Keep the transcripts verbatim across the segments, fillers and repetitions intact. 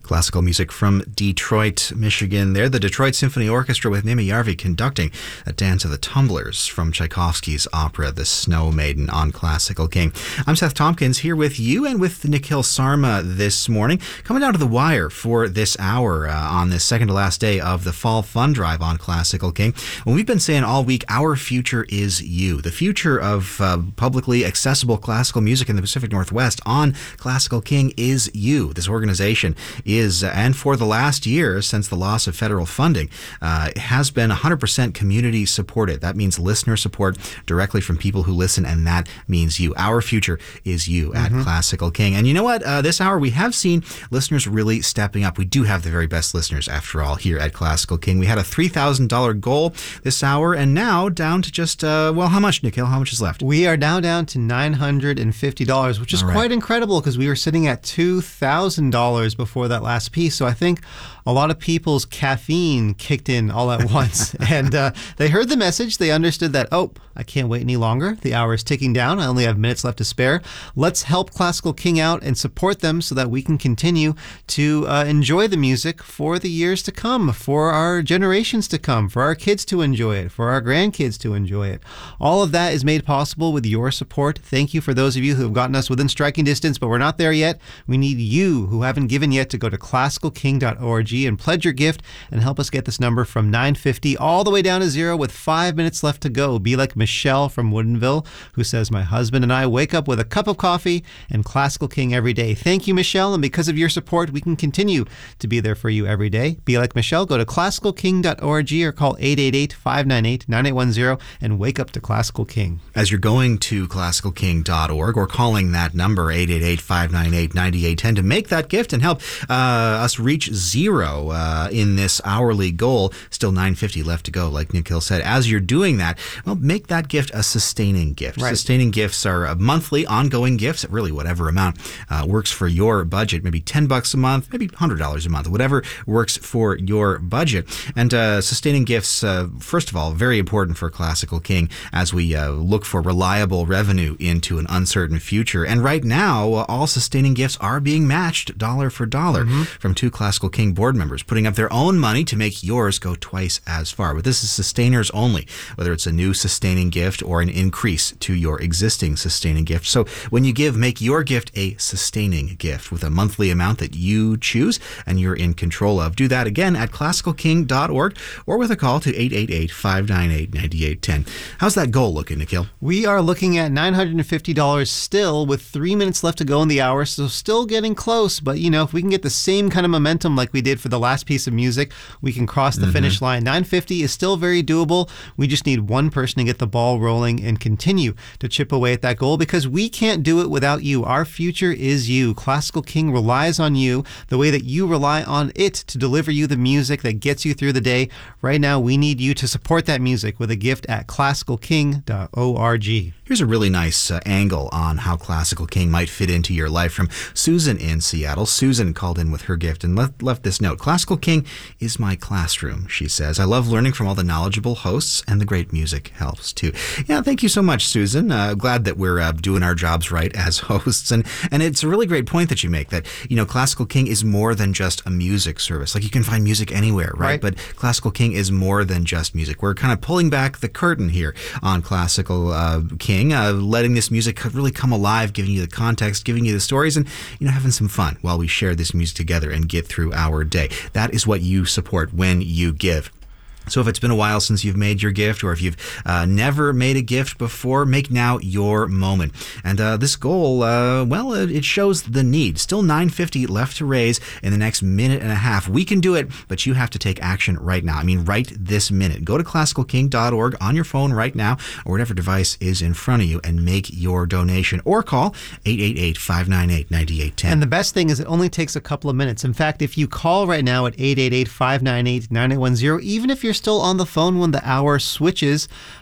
Classical music from Detroit, Michigan. There, the Detroit Symphony Orchestra with Mimi Järvi conducting a Dance of the Tumblers from Tchaikovsky's opera, The Snow Maiden, on Classical King. I'm Seth Tompkins here with you and with Nikhil Sarma this morning. Coming down to the wire for this hour uh, on this second to last day of the Fall Fund Drive on Classical King. Well, we've been saying all week, our future is you. The future of uh, publicly accessible classical music in the Pacific Northwest on Classical King is you. This organization is, uh, and for the last year, since the loss of federal funding, uh, has been one hundred percent community supported. That means listener support directly from people who listen, and that means you. Our future is you at mm-hmm. Classical King. And you know what? Uh, this hour, we have seen listeners really stepping up. We do have the very best listeners, after all, here at Classical King. We had a three thousand dollars goal this hour, and now down to just, uh, well, how much, Nikhil? How much is left? We are now down to nine hundred fifty dollars, which is right. quite incredible because we were sitting at two thousand dollars before that last piece. So I think a lot of people's caffeine kicked in all at once. and uh, they heard the message. They understood that, oh, I can't wait any longer. The hour is ticking down. I only have minutes left to spare. Let's help Classical King out and support them so that we can continue to uh, enjoy the music for the years to come, for our generations to come, for our kids to enjoy it, for our grandkids to enjoy it. All of that is made possible with your support. Thank you for those of you who have gotten us within striking distance, but we're not there yet. We need you who haven't given yet to go to classical king dot org and pledge your gift and help us get this number from nine hundred fifty dollars all the way down to zero with five minutes left to go. Be like Michelle from Woodinville, who says, my husband and I wake up with a cup of coffee and Classical King every day. Thank you, Michelle, and because of your support, we can continue to be there for you every day. Be like Michelle. Go to classical king dot org or call eight eight eight, five nine eight, nine eight one zero and wake up to Classical King. As you're going to classical king dot org or calling that number, eight eight eight, five nine eight, nine eight one zero, to make that gift and help uh, us reach zero uh, in this hourly goal. Still nine hundred fifty dollars left to go, like Nikhil said. As you're doing that, well, make that gift a sustaining gift. Right. Sustaining gifts are a monthly, ongoing gifts, really whatever amount uh, works for your budget. Maybe ten bucks a month, maybe one hundred dollars a month, whatever works for your budget. And uh, sustaining gifts, uh, first of all, very important for Classical King as we uh, look for reliable revenue into an uncertain future. And right now, uh, all sustaining gifts are being matched dollar for dollar mm-hmm. from two Classical King board members, putting up their own money to make yours go twice as far. But this is sustainers only, whether it's a new sustaining gift or an increase to your existing sustaining gift. So when you give, make your gift a sustaining gift with a monthly amount that you choose and you're in control of. Do that again at classical king dot org or with a call to eight eight eight, five nine eight, nine eight one zero. How's that goal looking, Nikhil? We are looking at nine hundred fifty dollars still with three minutes left to go in the hour, so still getting close. But, you know, if we can get the same kind of momentum like we did for the last piece of music, we can cross the mm-hmm. finish line. nine hundred fifty dollars is still very doable. We just need one person to get the ball rolling and continue to chip away at that goal because we can't do it without you. Our future is you. Classical King relies on you the way that you rely on it to deliver you the music that gets you through the day. Right now, we need you to support that music with a gift at classical king dot org. Here's a really nice uh, angle on how Classical King might fit into your life from Susan in Seattle. Susan called in with her gift and left, left this note. Classical King is my classroom, she says. I love learning from all the knowledgeable hosts, and the great music helps too. Yeah, thank you so much, Susan. Uh, glad that we're uh, doing our jobs right as hosts. And, and it's a really great point that you make that, you know, Classical King is more than just a music service. Like you can find music anywhere, right? right? But Classical King is more than just music. We're kind of pulling back the curtain here on Classical uh, King. Uh, letting this music really come alive, giving you the context, giving you the stories, and you know having some fun while we share this music together and get through our day. That is what you support when you give. So if it's been a while since you've made your gift, or if you've uh, never made a gift before, make now your moment. And uh, this goal, uh, well, it, it shows the need. Still nine hundred fifty dollars left to raise in the next minute and a half. We can do it, but you have to take action right now. I mean, right this minute. Go to classical king dot org on your phone right now, or whatever device is in front of you, and make your donation. Or call eight eight eight, five nine eight, nine eight one zero. And the best thing is it only takes a couple of minutes. In fact, if you call right now at eight eight eight, five nine eight, nine eight one zero, even if you're still on the phone when the hour switches,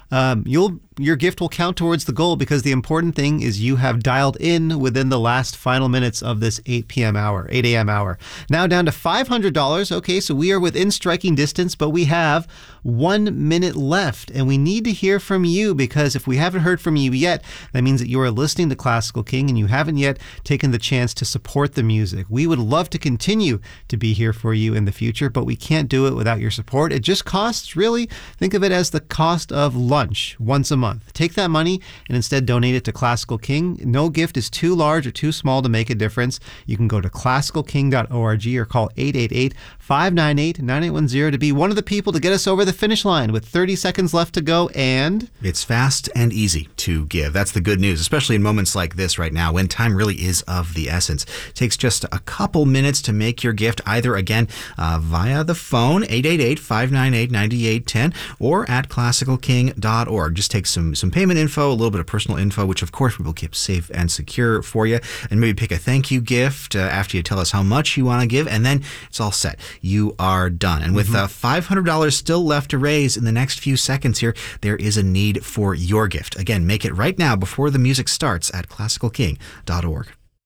um, you'll your gift will count towards the goal, because the important thing is you have dialed in within the last final minutes of this eight p.m. hour, eight a.m. hour. Now down to five hundred dollars. Okay, so we are within striking distance, but we have one minute left, and we need to hear from you, because if we haven't heard from you yet, that means that you are listening to Classical King and you haven't yet taken the chance to support the music. We would love to continue to be here for you in the future, but we can't do it without your support. It just costs, really, think of it as the cost of lunch once a month. Take that money and instead donate it to Classical King. No gift is too large or too small to make a difference. You can go to classical king dot org or call eight eight eight, five nine eight, nine eight one zero to be one of the people to get us over the finish line with thirty seconds left to go. And it's fast and easy to give. That's the good news, especially in moments like this right now when time really is of the essence. It takes just a couple minutes to make your gift, either again uh, via the phone, eight eight eight, five nine eight, nine eight one zero, or at classical king dot org. Just take some, some payment info, a little bit of personal info, which of course we will keep safe and secure for you, and maybe pick a thank you gift uh, after you tell us how much you want to give, and then it's all set. You are done. And with mm-hmm. uh, five hundred dollars still left to raise in the next few seconds here, there is a need for your gift. Again, make it right now before the music starts at classical king dot org.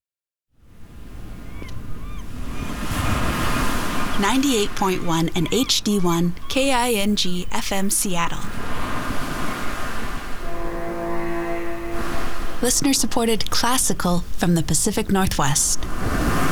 ninety-eight point one and H D one K I N G F M Seattle. Listener-supported classical from the Pacific Northwest.